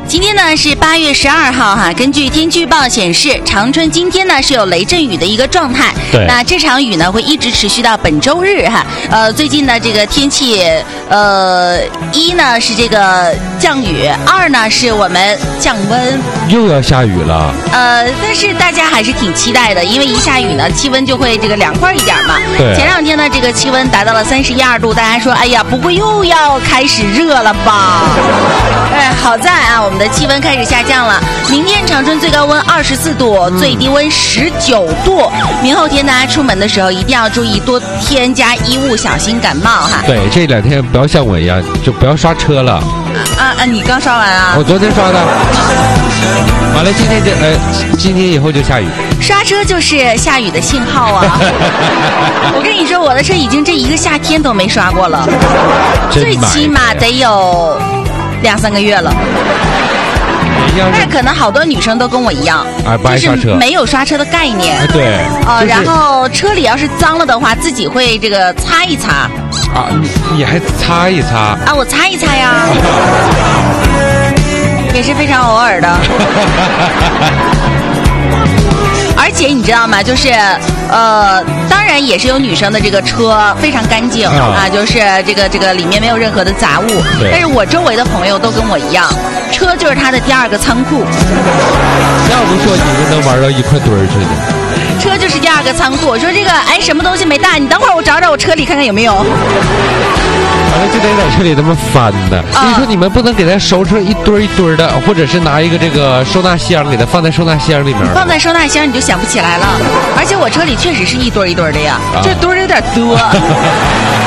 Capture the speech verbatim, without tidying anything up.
今天呢是八月十二号哈，根据天气预报显示，长春今天呢是有雷阵雨的一个状态。 对， 那这场雨呢会一直持续到本周日哈。呃，最近的这个天气，呃，一呢是这个降雨，二呢是我们降温。 又要下雨了。 呃，但是大家还是挺期待的，因为一下雨呢，气温就会这个凉快一点嘛。 对。 前两天呢，这个气温达到了三十一二度，大家说，哎呀，不会又要开始热了吧？哎，好在啊，我们的气温开始下降了。明天长春最高温二十四度，嗯、最低温十九度。明后天大家出门的时候一定要注意多添加衣物，小心感冒哈。 对，这两天不要像我一样，就不要刷车了。 啊啊！你刚刷完啊？ 我昨天刷的。完了，今天就呃，今天以后就下雨。 刷车就是下雨的信号啊！我跟你说，我的车已经这一个夏天都没刷过了，最起码得有两三个月了。但是可能好多女生都跟我一样， 啊，不爱刷车， 就是没有刷车的概念。 啊、对。 呃、 就是， 然后车里要是脏了的话，自己会这个擦一擦。 啊，你你还擦一擦？ 啊，我擦一擦呀。也是非常偶尔的。而且你知道吗？就是呃，当然也是有女生的这个车非常干净、嗯、啊，就是这个这个里面没有任何的杂物。但是我周围的朋友都跟我一样，车就是他的第二个仓库。 要不说你们能玩到一块堆儿去呢？ 车就是第二个仓库。我说这个哎，什么东西没带？你等会儿我找找我车里看看有没有。 完了就得在车里这么翻的。所以说你们不能给它收成一堆一堆的，或者是拿一个这个收纳箱给它放在收纳箱里面。 放在收纳箱你就想不起来了。而且我车里确实是一堆一堆的呀，啊、这堆儿有点多。